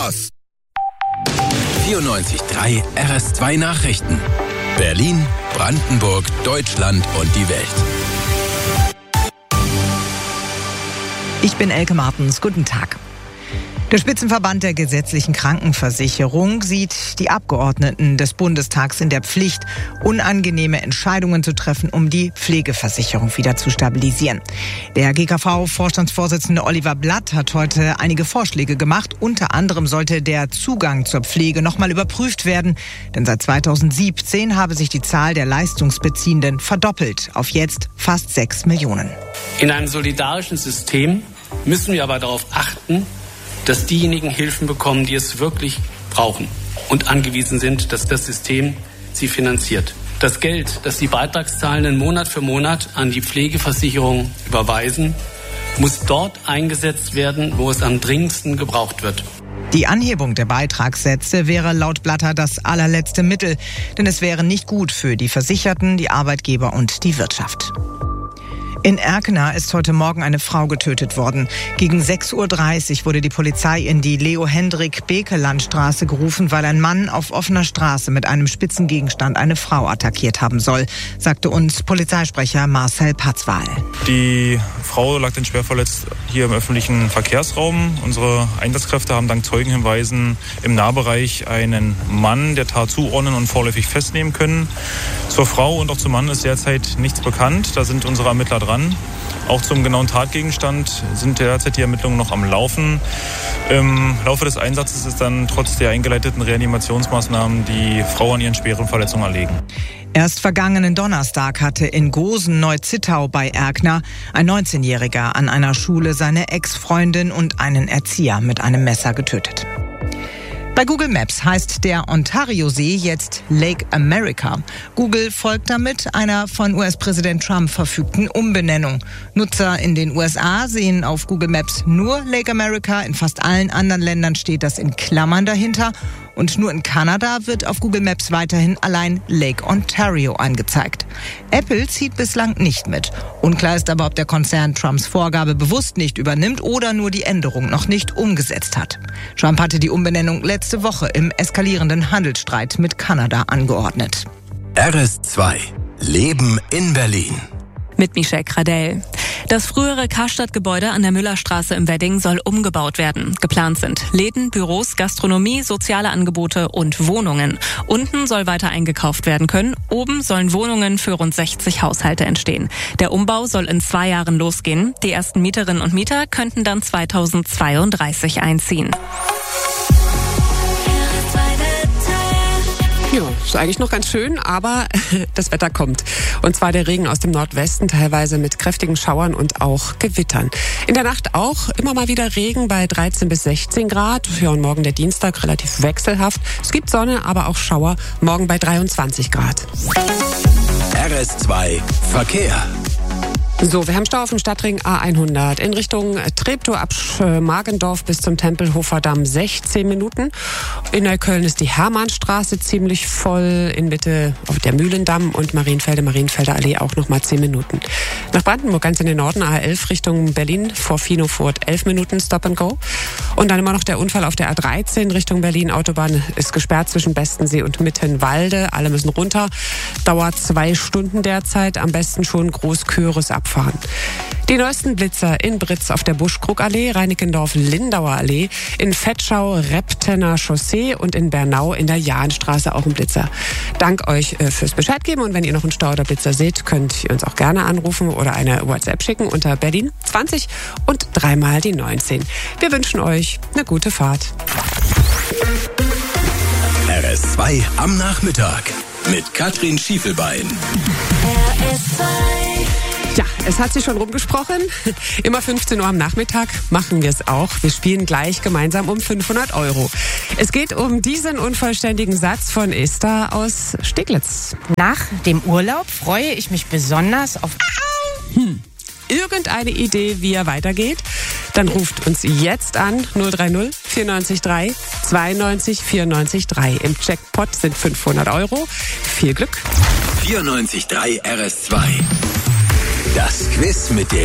94.3 RS2 Nachrichten. Berlin, Brandenburg, Deutschland und die Welt. Ich bin Elke Martens. Guten Tag. Der Spitzenverband der gesetzlichen Krankenversicherung sieht die Abgeordneten des Bundestags in der Pflicht, unangenehme Entscheidungen zu treffen, um die Pflegeversicherung wieder zu stabilisieren. Der GKV-Vorstandsvorsitzende Oliver Blatt hat heute einige Vorschläge gemacht. Unter anderem sollte der Zugang zur Pflege nochmal überprüft werden. Denn seit 2017 habe sich die Zahl der Leistungsbeziehenden verdoppelt auf jetzt fast 6 Millionen. In einem solidarischen System müssen wir aber darauf achten, dass diejenigen Hilfen bekommen, die es wirklich brauchen und angewiesen sind, dass das System sie finanziert. Das Geld, das die Beitragszahlenden Monat für Monat an die Pflegeversicherung überweisen, muss dort eingesetzt werden, wo es am dringendsten gebraucht wird. Die Anhebung der Beitragssätze wäre laut Blatter das allerletzte Mittel, denn es wäre nicht gut für die Versicherten, die Arbeitgeber und die Wirtschaft. In Erkner ist heute Morgen eine Frau getötet worden. Gegen 6.30 Uhr wurde die Polizei in die Leo-Hendrik-Bekelandstraße gerufen, weil ein Mann auf offener Straße mit einem spitzen Gegenstand eine Frau attackiert haben soll, sagte uns Polizeisprecher Marcel Patzwahl. Die Frau lag dann schwer verletzt hier im öffentlichen Verkehrsraum. Unsere Einsatzkräfte haben dank Zeugenhinweisen im Nahbereich einen Mann der Tat zuordnen und vorläufig festnehmen können. Zur Frau und auch zum Mann ist derzeit nichts bekannt. Da sind unsere Ermittler dran. Auch zum genauen Tatgegenstand sind derzeit die Ermittlungen noch am Laufen. Im Laufe des Einsatzes ist dann trotz der eingeleiteten Reanimationsmaßnahmen die Frau an ihren schweren Verletzungen erlegen. Erst vergangenen Donnerstag hatte in Gosen-Neuzittau bei Erkner ein 19-Jähriger an einer Schule seine Ex-Freundin und einen Erzieher mit einem Messer getötet. Bei Google Maps heißt der Ontario-See jetzt Lake America. Google folgt damit einer von US-Präsident Trump verfügten Umbenennung. Nutzer in den USA sehen auf Google Maps nur Lake America. In fast allen anderen Ländern steht das in Klammern dahinter. Und nur in Kanada wird auf Google Maps weiterhin allein Lake Ontario angezeigt. Apple zieht bislang nicht mit. Unklar ist aber, ob der Konzern Trumps Vorgabe bewusst nicht übernimmt oder nur die Änderung noch nicht umgesetzt hat. Trump hatte die Umbenennung letzte Woche im eskalierenden Handelsstreit mit Kanada angeordnet. RS2 Leben in Berlin. Mit Michelle Kradell. Das frühere Karstadt-Gebäude an der Müllerstraße im Wedding soll umgebaut werden. Geplant sind Läden, Büros, Gastronomie, soziale Angebote und Wohnungen. Unten soll weiter eingekauft werden können. Oben sollen Wohnungen für rund 60 Haushalte entstehen. Der Umbau soll in 2 Jahren losgehen. Die ersten Mieterinnen und Mieter könnten dann 2032 einziehen. Ja, ist eigentlich noch ganz schön, aber das Wetter kommt. Und zwar der Regen aus dem Nordwesten, teilweise mit kräftigen Schauern und auch Gewittern. In der Nacht auch immer mal wieder Regen bei 13 bis 16 Grad. Ja, und morgen der Dienstag relativ wechselhaft. Es gibt Sonne, aber auch Schauer. Morgen bei 23 Grad. RS2 Verkehr. So, wir haben Stau auf dem Stadtring A100 in Richtung Treptow ab Margendorf bis zum Tempelhofer Damm 16 Minuten. In Neukölln ist die Hermannstraße ziemlich voll, in Mitte auf der Mühlendamm und Marienfelder Allee auch nochmal 10 Minuten. Nach Brandenburg ganz in den Norden A11 Richtung Berlin vor Finofurt 11 Minuten Stop and Go. Und dann immer noch der Unfall auf der A13 Richtung Berlin. Autobahn ist gesperrt zwischen Bestensee und Mittenwalde. Alle müssen runter. Dauert 2 Stunden derzeit. Am besten schon Großküres abfahren. Die neuesten Blitzer in Britz auf der Buschkrugallee, Reinickendorf-Lindauer Allee, in Vetschau, Reptener Chaussee und in Bernau in der Jahnstraße auch ein Blitzer. Dank euch fürs Bescheid geben und wenn ihr noch einen Stau oder Blitzer seht, könnt ihr uns auch gerne anrufen oder eine WhatsApp schicken unter Berlin 20 und 3 mal die 19. Wir wünschen euch eine gute Fahrt. RS2 am Nachmittag mit Katrin Schiefelbein. RS2. Ja, es hat sich schon rumgesprochen. Immer 15 Uhr am Nachmittag machen wir es auch. Wir spielen gleich gemeinsam um 500 €. Es geht um diesen unvollständigen Satz von Esther aus Steglitz. Nach dem Urlaub freue ich mich besonders auf... Irgendeine Idee, wie er weitergeht? Dann ruft uns jetzt an 030 94 3 92 94 3. Im Jackpot sind 500 €. Viel Glück. 94.3 RS2. Das Quiz mit dem